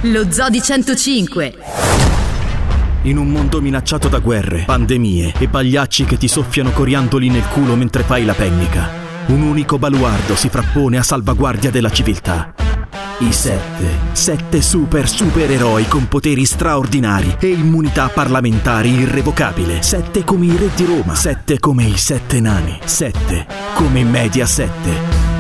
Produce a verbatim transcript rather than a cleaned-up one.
Lo Zoo di centocinque. In un mondo minacciato da guerre, pandemie e pagliacci che ti soffiano coriandoli nel culo mentre fai la pennica, un unico baluardo si frappone a salvaguardia della civiltà. I sette. Sette super supereroi con poteri straordinari e immunità parlamentari irrevocabile. Sette come i re di Roma. Sette come i sette nani. Sette come Mediaset.